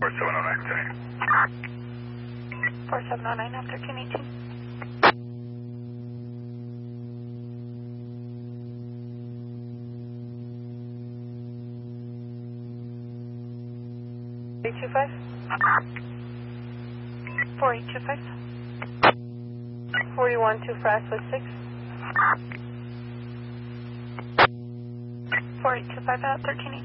4709 after 1318. 825. 4825. 41 for Ashland 6. 4825 out 1318.